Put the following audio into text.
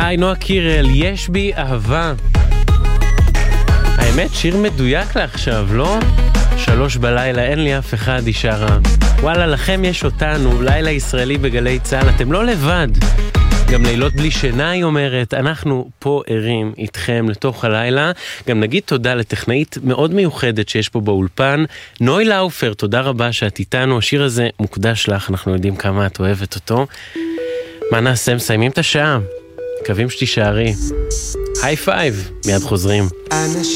היי, נועה קירל, יש בי אהבה. האמת, שיר מדויק לעכשיו, לא? 3 בלילה, אין לי אף אחד, היא שרה. וואלה, לכם יש אותנו, לילה ישראלי בגלי צהל, אתם לא לבד. גם לילות בלי שינה, היא אומרת, אנחנו פה ערים איתכם לתוך הלילה. גם נגיד תודה לטכנאית מאוד מיוחדת שיש פה באולפן, נוי לאופר, תודה רבה שאת איתנו, השיר הזה מוקדש לך, אנחנו יודעים כמה את אוהבת אותו. מה נעשה? מסיימים את השעה, מקווים שתישארי. היי פייב, מיד חוזרים.